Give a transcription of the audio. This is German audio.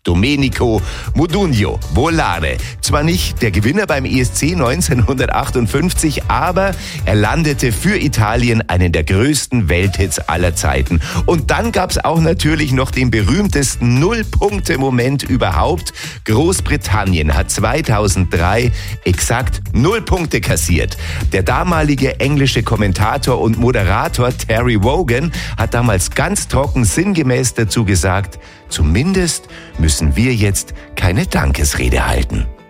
Domenico Modugno Volare. Zwar nicht der Gewinner beim ESC 1958, aber er landete für Italien einen der größten Welthits aller Zeiten. Und dann gab's auch natürlich noch den berühmtesten Null-Punkte-Moment überhaupt. Großbritannien hat 2003 exakt 0 Punkte kassiert. Der damalige englische Kommentator und Moderator Terry Wogan hat damals ganz trocken sinngemäß dazu gesagt: Zumindest müssen wir jetzt keine Dankesrede halten.